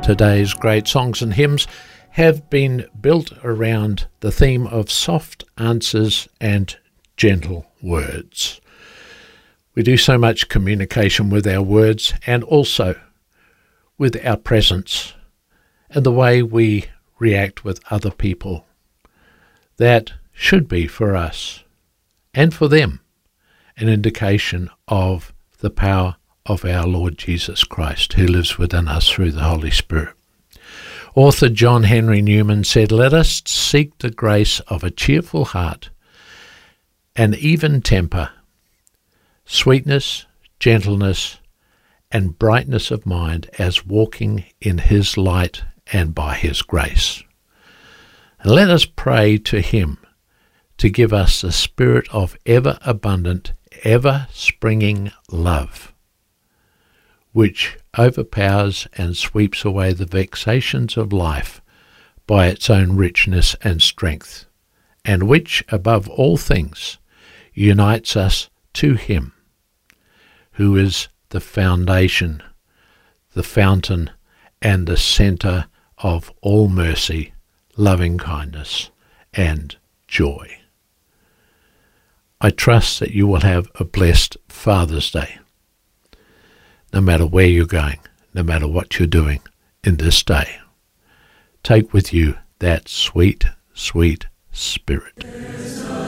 today's great songs and hymns have been built around the theme of soft answers and gentle words. We do so much communication with our words and also with our presence and the way we react with other people. That should be for us and for them an indication of the power of our Lord Jesus Christ, who lives within us through the Holy Spirit. Author John Henry Newman said, "Let us seek the grace of a cheerful heart, an even temper, sweetness, gentleness, and brightness of mind as walking in his light and by his grace. And let us pray to him to give us the spirit of ever-abundant, ever-springing love, which overpowers and sweeps away the vexations of life by its own richness and strength, and which, above all things, unites us to him, who is the foundation, the fountain, and the centre of all mercy, loving kindness, and joy." I trust that you will have a blessed Father's Day, no matter where you're going, no matter what you're doing in this day. Take with you that sweet, sweet Spirit.